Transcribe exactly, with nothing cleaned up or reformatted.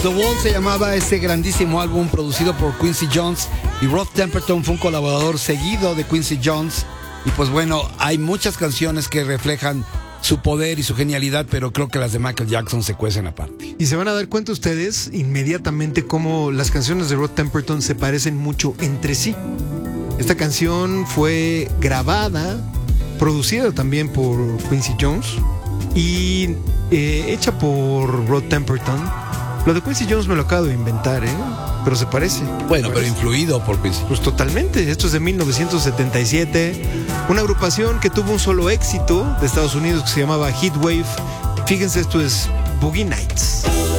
the Wall se llamaba este grandísimo álbum producido por Quincy Jones, y Rod Temperton fue un colaborador seguido de Quincy Jones. Y pues bueno, hay muchas canciones que reflejan su poder y su genialidad, pero creo que las de Michael Jackson se cuecen aparte. Y se van a dar cuenta ustedes inmediatamente cómo las canciones de Rod Temperton se parecen mucho entre sí. Esta canción fue grabada, producida también por Quincy Jones y eh, hecha por Rod Temperton. Lo de Quincy Jones me lo acabo de inventar, ¿eh? Pero se parece. Bueno, se pero parece. influido por Quincy. Pues totalmente. Esto es de mil novecientos setenta y siete. Una agrupación que tuvo un solo éxito de Estados Unidos que se llamaba Heatwave. Fíjense, esto es Boogie Nights.